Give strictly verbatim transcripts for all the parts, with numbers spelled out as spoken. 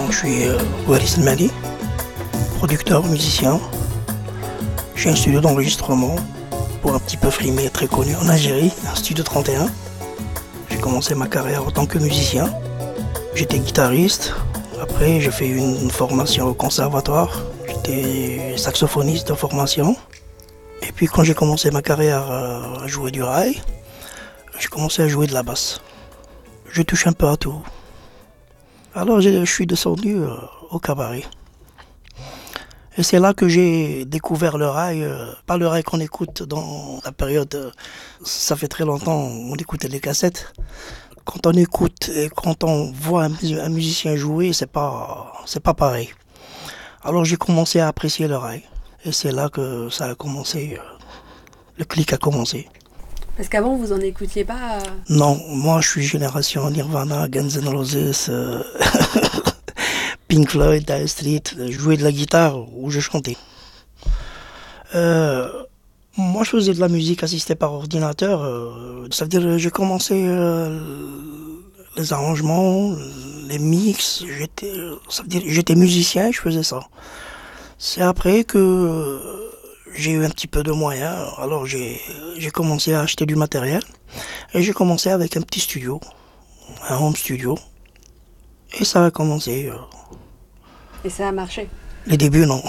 Donc, je suis euh, Waris Mali, producteur, musicien. J'ai un studio d'enregistrement pour un petit peu frimer très connu en Algérie, un studio trente et un. J'ai commencé ma carrière en tant que musicien. J'étais guitariste. Après, j'ai fait une formation au conservatoire. J'étais saxophoniste de formation. Et puis, quand j'ai commencé ma carrière à jouer du rail, j'ai commencé à jouer de la basse. Je touche un peu à tout. Alors, je suis descendu au cabaret. Et c'est là que j'ai découvert le rail, euh, pas le rail qu'on écoute dans la période, euh, ça fait très longtemps, on écoutait les cassettes. Quand on écoute et quand on voit un, un musicien jouer, c'est pas, c'est pas pareil. Alors j'ai commencé à apprécier le rail. Et c'est là que ça a commencé, euh, le clic a commencé. Parce qu'avant, vous en écoutiez pas euh... Non, moi je suis génération Nirvana, Guns N' Roses... Euh Pink Floyd, Dire Straits, je jouais de la guitare ou je chantais. Euh, moi, je faisais de la musique assistée par ordinateur. Euh, ça veut dire j'ai commencé euh, les arrangements, les mix. J'étais, ça veut dire j'étais musicien, je faisais ça. C'est après que j'ai eu un petit peu de moyens. Alors j'ai, j'ai commencé à acheter du matériel et j'ai commencé avec un petit studio, un home studio. Et ça a commencé. Euh, Et ça a marché? Les débuts, non.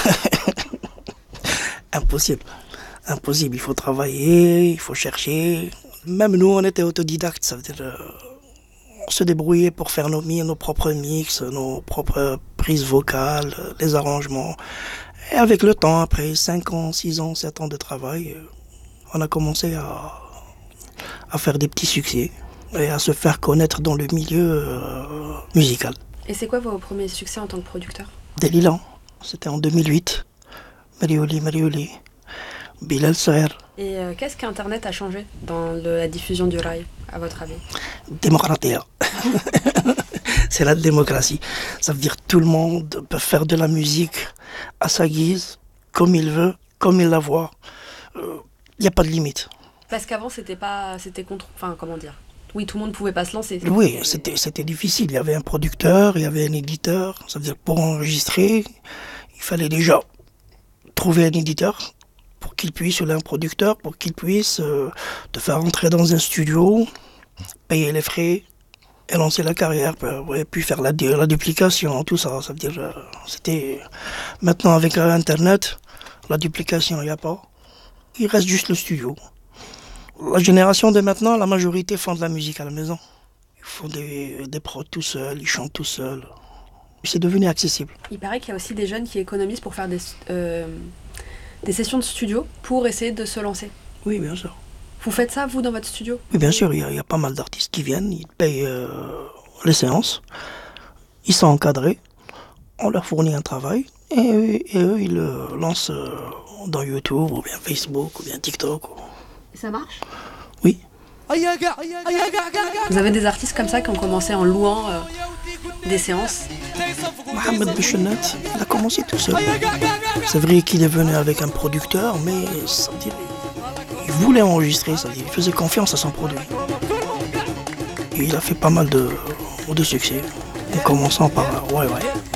Impossible. Impossible. Il faut travailler, il faut chercher. Même nous, on était autodidactes. Ça veut dire, euh, on se débrouillait pour faire nos, nos propres mix, nos propres prises vocales, les arrangements. Et avec le temps, après cinq ans, six ans, sept ans de travail, euh, on a commencé à, à faire des petits succès et à se faire connaître dans le milieu euh, musical. Et c'est quoi vos premiers succès en tant que producteur? Delilan, c'était en deux mille huit. Marioli, Marioli, Bilal Saher. Et euh, qu'est-ce qu'Internet a changé dans le, la diffusion du rail, à votre avis? Démocratie. C'est la démocratie. Ça veut dire que tout le monde peut faire de la musique à sa guise, comme il veut, comme il la voit. Il euh, n'y a pas de limite. Parce qu'avant, c'était pas, c'était contre, enfin, comment dire? Oui, tout le monde ne pouvait pas se lancer. C'était... Oui, c'était, c'était difficile. Il y avait un producteur, il y avait un éditeur. Ça veut dire que pour enregistrer, il fallait déjà trouver un éditeur pour qu'il puisse, ou un producteur, pour qu'il puisse euh, te faire entrer dans un studio, payer les frais et lancer la carrière, et puis faire la, la duplication, tout ça. Ça veut dire, euh, c'était... Maintenant, avec Internet, la duplication, il n'y a pas. Il reste juste le studio. La génération de maintenant, la majorité font de la musique à la maison. Ils font des, des prods tout seuls, ils chantent tout seuls. C'est devenu accessible. Il paraît qu'il y a aussi des jeunes qui économisent pour faire des, euh, des sessions de studio pour essayer de se lancer. Oui, bien sûr. Vous faites ça, vous, dans votre studio? Oui, bien sûr. Il y a, il y a pas mal d'artistes qui viennent, ils payent euh, les séances. Ils sont encadrés. On leur fournit un travail. Et, et eux, ils le lancent euh, dans YouTube, ou bien Facebook, ou bien TikTok. Et ça marche? Oui. Vous avez des artistes comme ça qui ont commencé en louant euh, des séances? Mohamed Bichenat, il a commencé tout seul. C'est vrai qu'il est venu avec un producteur, mais ça veut dire, il voulait enregistrer, ça veut dire, il faisait confiance à son produit. Et il a fait pas mal de, de succès, en commençant par ouais ouais.